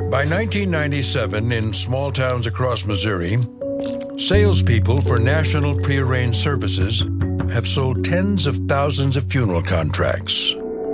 By 1997, in small towns across Missouri, salespeople for National Prearranged Services have sold tens of thousands of funeral contracts.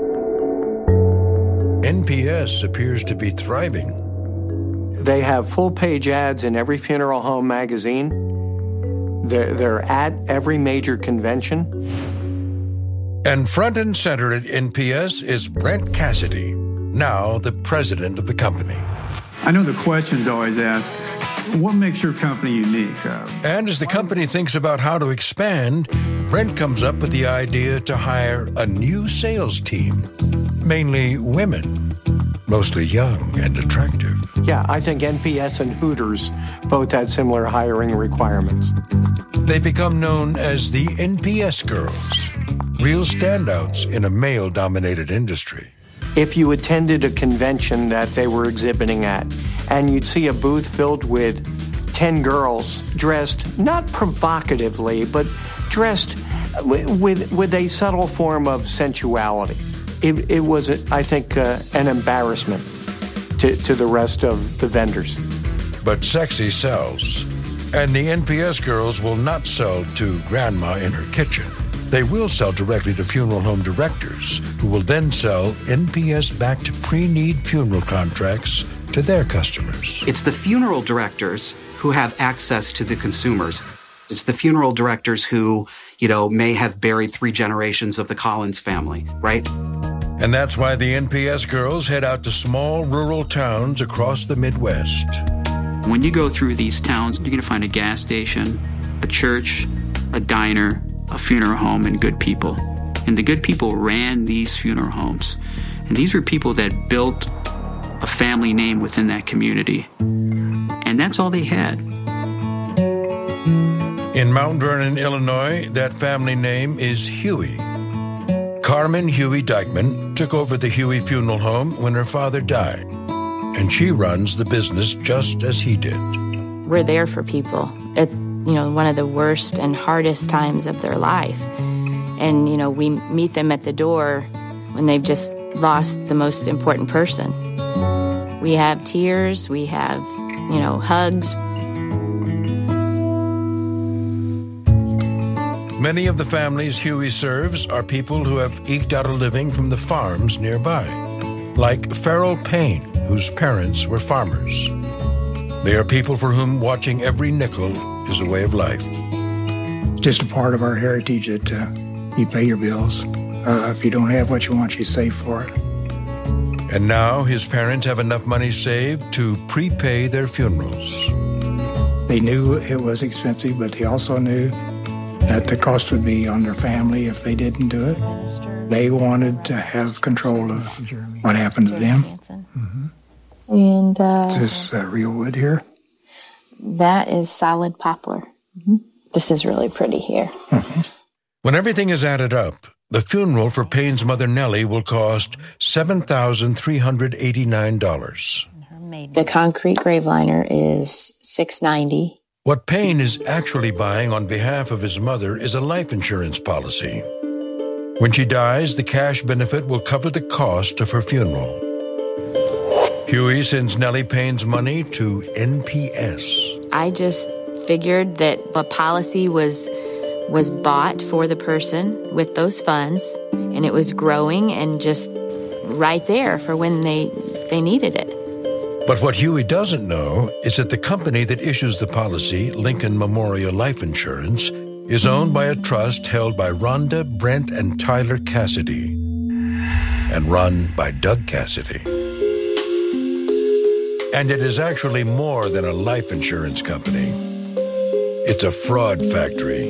NPS appears to be thriving. They have full-page ads in every funeral home magazine. They're at every major convention. And front and center at NPS is Brent Cassidy, now the president of the company. I know the question's always asked, what makes your company unique? And as the company thinks about how to expand, Brent comes up with the idea to hire a new sales team, mainly women, mostly young and attractive. Yeah, I think NPS and Hooters both had similar hiring requirements. They become known as the NPS girls, real standouts in a male-dominated industry. If you attended a convention that they were exhibiting at, and you'd see a booth filled with 10 girls dressed, not provocatively, but dressed with a subtle form of sensuality. It was, I think, an embarrassment to the rest of the vendors. But sexy sells. And the NPS girls will not sell to grandma in her kitchen. They will sell directly to funeral home directors, who will then sell NPS-backed pre-need funeral contracts to their customers. It's the funeral directors who have access to the consumers. It's the funeral directors who, may have buried 3 generations of the Collins family, right? And that's why the NPS girls head out to small rural towns across the Midwest. When you go through these towns, you're going to find a gas station, a church, a diner, a funeral home, and good people. And the good people ran these funeral homes. And these were people that built a family name within that community. And that's all they had. In Mount Vernon, Illinois, that family name is Huey. Carmen Huey Dykeman took over the Huey Funeral Home when her father died. And she runs the business just as he did. We're there for people at, one of the worst and hardest times of their life. And, we meet them at the door when they've just lost the most important person. We have tears, we have, hugs. Many of the families Huey serves are people who have eked out a living from the farms nearby, like Farrell Payne, whose parents were farmers. They are people for whom watching every nickel is a way of life. Just a part of our heritage that you pay your bills. If you don't have what you want, you save for it. And now his parents have enough money saved to prepay their funerals. They knew it was expensive, but they also knew that the cost would be on their family if they didn't do it. They wanted to have control of what happened to them. Mm-hmm. And is this real wood here? That is solid poplar. Mm-hmm. This is really pretty here. Mm-hmm. When everything is added up, the funeral for Payne's mother Nellie will cost $7,389. The concrete grave liner is $690. What Payne is actually buying on behalf of his mother is a life insurance policy. When she dies, the cash benefit will cover the cost of her funeral. Huey sends Nellie Payne's money to NPS. I just figured that a policy was bought for the person with those funds, and it was growing and just right there for when they needed it. But what Huey doesn't know is that the company that issues the policy, Lincoln Memorial Life Insurance, is owned by a trust held by Rhonda, Brent, and Tyler Cassidy, and run by Doug Cassidy. And it is actually more than a life insurance company. It's a fraud factory.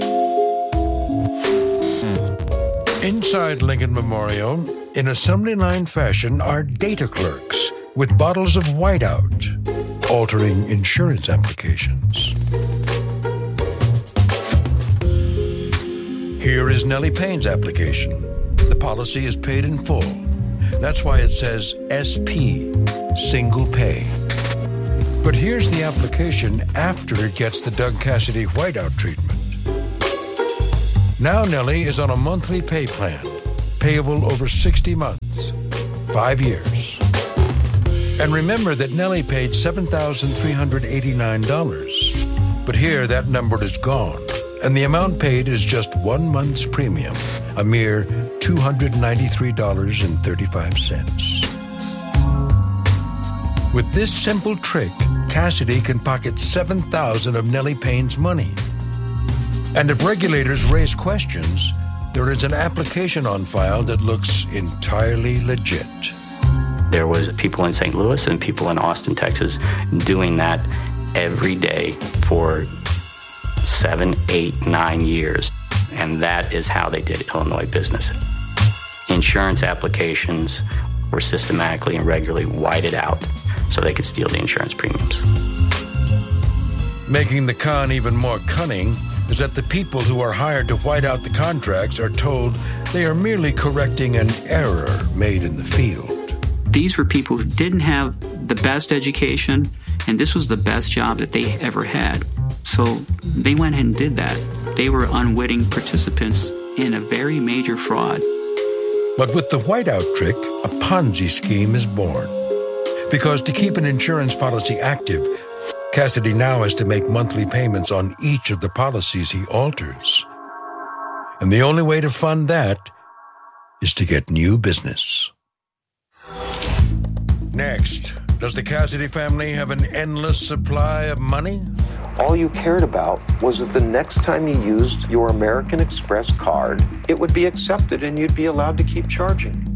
Inside Lincoln Memorial, in assembly line fashion, are data clerks with bottles of whiteout, altering insurance applications. Here is Nellie Payne's application. The policy is paid in full. That's why it says SP, single pay. But here's the application after it gets the Doug Cassidy whiteout treatment. Now Nellie is on a monthly pay plan, payable over 60 months, 5 years. And remember that Nellie paid $7,389. But here, that number is gone, and the amount paid is just 1 month's premium, a mere $293.35. With this simple trick, Cassidy can pocket $7,000 of Nellie Payne's money. And if regulators raise questions, there is an application on file that looks entirely legit. There was people in St. Louis and people in Austin, Texas, doing that every day for 7, 8, 9 years. And that is how they did Illinois business. Insurance applications were systematically and regularly whited out so they could steal the insurance premiums. Making the con even more cunning is that the people who are hired to white out the contracts are told they are merely correcting an error made in the field. These were people who didn't have the best education, and this was the best job that they ever had. So they went ahead and did that. They were unwitting participants in a very major fraud. But with the whiteout trick, a Ponzi scheme is born. Because to keep an insurance policy active, Cassidy now has to make monthly payments on each of the policies he alters. And the only way to fund that is to get new business. Next, does the Cassidy family have an endless supply of money? All you cared about was that the next time you used your American Express card, it would be accepted and you'd be allowed to keep charging.